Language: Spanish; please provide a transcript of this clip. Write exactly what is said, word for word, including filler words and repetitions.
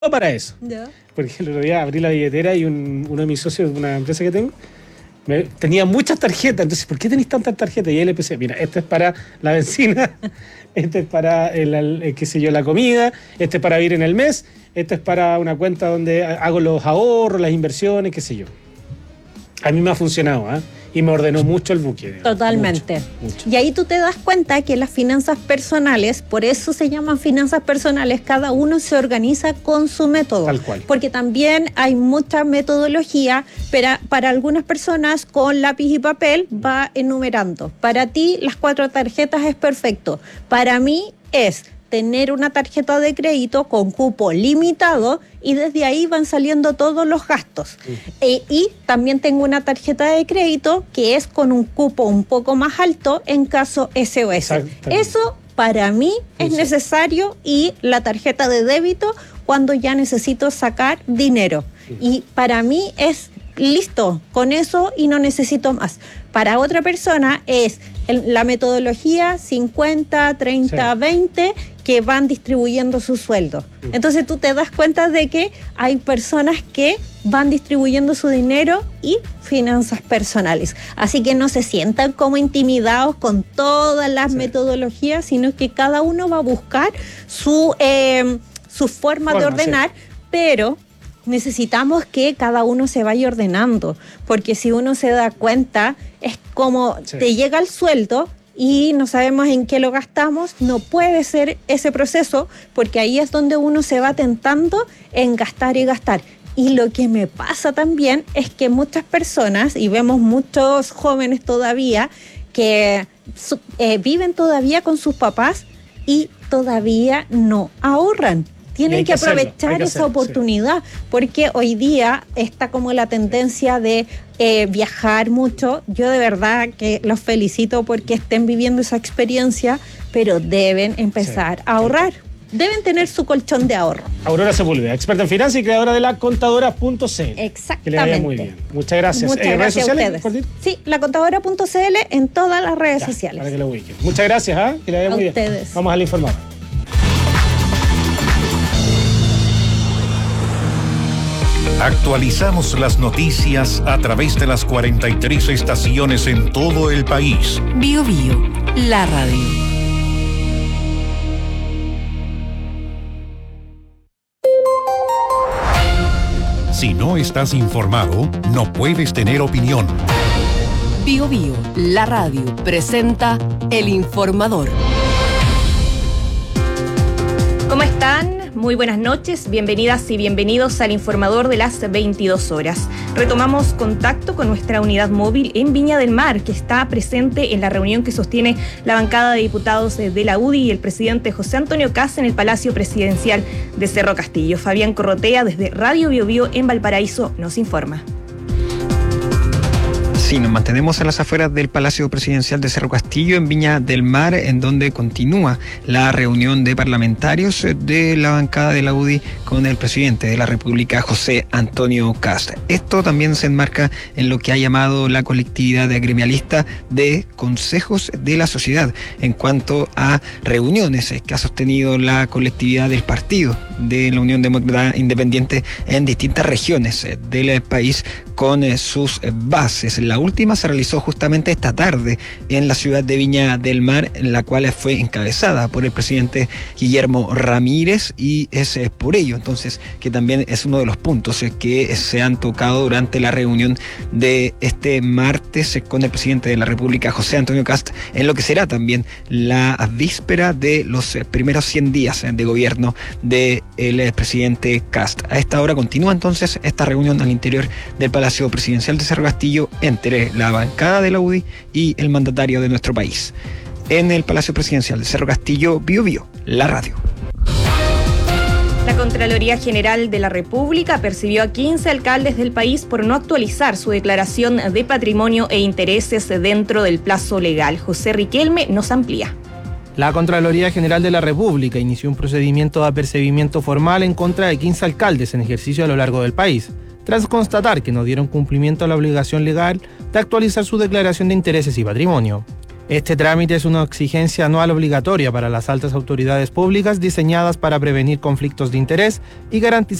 para eso. Yeah. Porque el otro día abrí la billetera y un, uno de mis socios de una empresa que tengo me, tenía muchas tarjetas. Entonces, ¿por qué tenéis tantas tarjetas? Y ahí le empecé, mira, esta es para la benzina, este es para el, el, el, qué sé yo, la comida, este es para vivir en el mes, este es para una cuenta donde hago los ahorros, las inversiones, qué sé yo. A mí me ha funcionado, ¿eh? Y me ordenó mucho el buque. Digamos. Totalmente. Mucho, mucho. Y ahí tú te das cuenta que las finanzas personales, por eso se llaman finanzas personales, cada uno se organiza con su método. Tal cual. Porque también hay mucha metodología, pero para algunas personas con lápiz y papel va enumerando. Para ti las cuatro tarjetas es perfecto. Para mí es tener una tarjeta de crédito con cupo limitado y desde ahí van saliendo todos los gastos. Sí. Eh, y también tengo una tarjeta de crédito que es con un cupo un poco más alto en caso S O S. Eso para mí sí, es sí. necesario, y la tarjeta de débito cuando ya necesito sacar dinero. Sí. Y para mí es listo con eso y no necesito más. Para otra persona es el, la metodología cincuenta, treinta, sí. veinte, que van distribuyendo su sueldo. Sí. Entonces tú te das cuenta de que hay personas que van distribuyendo su dinero y finanzas personales. Así que no se sientan como intimidados con todas las sí. metodologías, sino que cada uno va a buscar su, eh, su forma, forma de ordenar, sí. pero necesitamos que cada uno se vaya ordenando, porque si uno se da cuenta, es como sí. te llega el sueldo y no sabemos en qué lo gastamos. No puede ser ese proceso, porque ahí es donde uno se va tentando en gastar y gastar. Y lo que me pasa también es que muchas personas, y vemos muchos jóvenes todavía, que eh, viven todavía con sus papás y todavía no ahorran. Tienen que, que aprovechar que esa hacerlo, oportunidad, sí. porque hoy día está como la tendencia de eh, viajar mucho. Yo de verdad que los felicito porque estén viviendo esa experiencia, pero deben empezar sí. a ahorrar. Deben tener su colchón de ahorro. Aurora Sepúlveda, experta en finanzas y creadora de la contadora punto c l. Exactamente. Que le vaya muy bien. Muchas gracias. Muchas ¿En gracias redes sociales? A ustedes. Sí, la contadora punto c l en todas las redes ya, sociales. Para que lo ubiquen. Muchas gracias, ¿eh? Que le vaya a muy ustedes. bien. Vamos al informar. Actualizamos las noticias a través de las cuarenta y tres estaciones en todo el país. Bio Bio, la radio. Si no estás informado, no puedes tener opinión. Bio Bio, la radio, presenta El Informador. ¿Cómo están? Muy buenas noches, bienvenidas y bienvenidos al Informador de las veintidós horas. Retomamos contacto con nuestra unidad móvil en Viña del Mar, que está presente en la reunión que sostiene la bancada de diputados de la U D I y el presidente José Antonio Kast en el Palacio Presidencial de Cerro Castillo. Fabián Corrotea, desde Radio Bio Bio en Valparaíso, nos informa. Sí, nos mantenemos a las afueras del Palacio Presidencial de Cerro Castillo, en Viña del Mar, en donde continúa la reunión de parlamentarios de la bancada de la U D I con el presidente de la República, José Antonio Kast. Esto también se enmarca en lo que ha llamado la colectividad gremialista de consejos de la sociedad, en cuanto a reuniones que ha sostenido la colectividad del partido de la Unión Demócrata Independiente en distintas regiones del país con sus bases. La última se realizó justamente esta tarde en la ciudad de Viña del Mar, en la cual fue encabezada por el presidente Guillermo Ramírez, y es por ello entonces que también es uno de los puntos que se han tocado durante la reunión de este martes con el presidente de la República, José Antonio Kast, en lo que será también la víspera de los primeros cien días de gobierno del presidente Kast. A esta hora continúa entonces esta reunión al interior del Palacio Presidencial de Cerro Castillo entre la bancada de la U D I y el mandatario de nuestro país. En el Palacio Presidencial de Cerro Castillo, Bio Bio, la radio. La Contraloría General de la República percibió a quince alcaldes del país por no actualizar su declaración de patrimonio e intereses dentro del plazo legal. José Riquelme nos amplía. La Contraloría General de la República inició un procedimiento de apercibimiento formal en contra de quince alcaldes en ejercicio a lo largo del país, tras constatar que no dieron cumplimiento a la obligación legal de actualizar su declaración de intereses y patrimonio. Este trámite es una exigencia anual obligatoria para las altas autoridades públicas diseñadas para prevenir conflictos de interés y garantizar